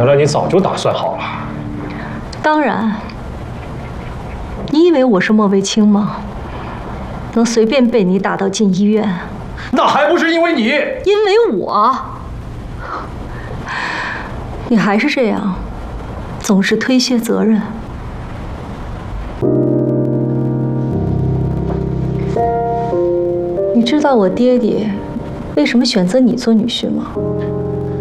原来你早就打算好了。 当然。你以为我是莫卫青吗？能随便被你打到进医院？ 那还不是因为你？ 因为我。你还是这样，总是推卸责任。你知道我爹爹为什么选择你做女婿吗？